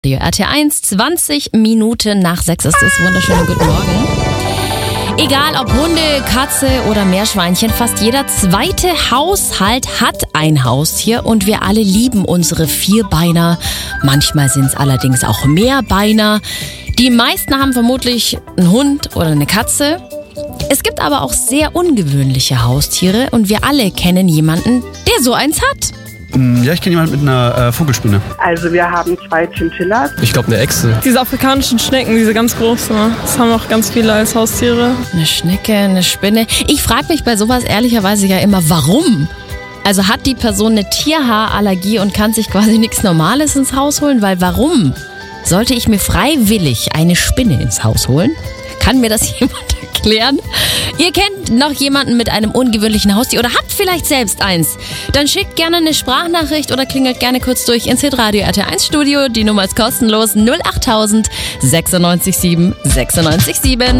RT1, 20 Minuten nach 6 ist es. Wunderschönen guten Morgen. Egal ob Hunde, Katze oder Meerschweinchen, fast jeder zweite Haushalt hat ein Haustier und wir alle lieben unsere Vierbeiner. Manchmal sind es allerdings auch Mehrbeiner. Die meisten haben vermutlich einen Hund oder eine Katze. Es gibt aber auch sehr ungewöhnliche Haustiere und wir alle kennen jemanden, der so eins hat. Ja, ich kenne jemanden mit einer Vogelspinne. Also wir haben 2 Chinchillas. Ich glaube eine Echse. Diese afrikanischen Schnecken, diese ganz großen, das haben auch ganz viele als Haustiere. Eine Schnecke, eine Spinne. Ich frage mich bei sowas ehrlicherweise ja immer, warum? Also hat die Person eine Tierhaarallergie und kann sich quasi nichts Normales ins Haus holen? Weil warum sollte ich mir freiwillig eine Spinne ins Haus holen? Kann mir das jemand erklären? Ihr kennt noch jemanden mit einem ungewöhnlichen Haustier oder habt vielleicht selbst eins? Dann schickt gerne eine Sprachnachricht oder klingelt gerne kurz durch ins Hitradio RT1 Studio. Die Nummer ist kostenlos 08000 967 967.